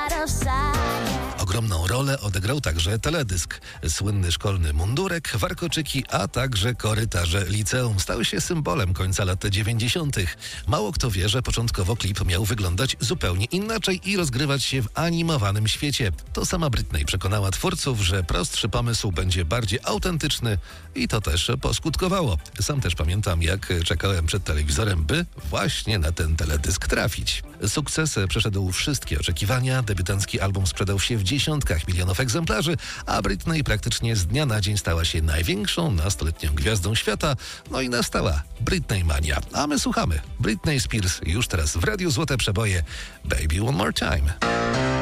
Ogromną rolę odegrał także teledysk. Słynny szkolny mundurek, warkoczyki, a także korytarze liceum stały się symbolem końca lat 90. Mało kto wie, że początkowo klip miał wyglądać zupełnie inaczej i rozgrywać się w animowanym świecie. To sama Britney przekonała twórców, że prostszy pomysł będzie bardziej autentyczny i to też poskutkowało. Sam też pamiętam, jak czekałem przed telewizorem, by właśnie na ten teledysk trafić. Sukces przeszedł wszystkie oczekiwania. Debiutancki album sprzedał się w dziesiątkach milionów egzemplarzy, a Britney praktycznie z dnia na dzień stała się największą nastoletnią gwiazdą świata. No i nastała Britney mania. A my słuchamy Britney Spears już teraz w Radiu Złote Przeboje. Baby One More Time.